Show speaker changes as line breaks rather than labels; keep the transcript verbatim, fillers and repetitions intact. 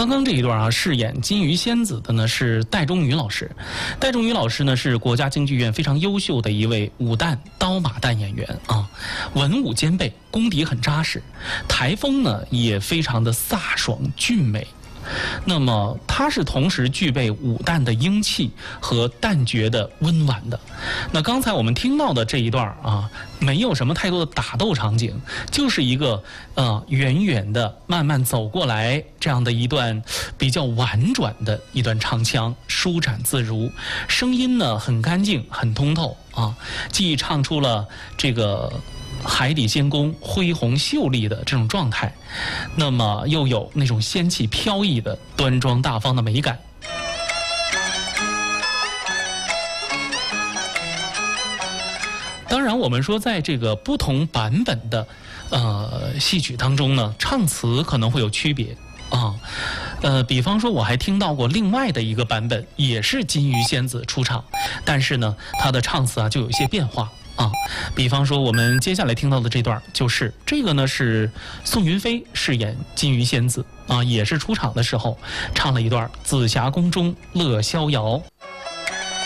刚刚这一段啊，饰演金鱼仙子的呢是戴中宇老师。戴中宇老师呢是国家京剧院非常优秀的一位武旦刀马旦演员啊，文武兼备，功底很扎实，台风呢也非常的飒爽俊美。那么它是同时具备武旦的英气和旦角的温婉的。那刚才我们听到的这一段啊，没有什么太多的打斗场景，就是一个呃远远的慢慢走过来这样的一段比较婉转的一段唱腔，舒展自如，声音呢很干净很通透啊，既唱出了这个海底仙宫恢宏秀丽的这种状态，那么又有那种仙气飘逸的端庄大方的美感。当然我们说在这个不同版本的呃戏曲当中呢，唱词可能会有区别啊，呃，比方说我还听到过另外的一个版本，也是金鱼仙子出场，但是呢它的唱词啊就有一些变化啊，比方说我们接下来听到的这段，就是这个呢是宋云飞饰演金鱼仙子啊，也是出场的时候唱了一段《紫霞宫中乐逍遥》。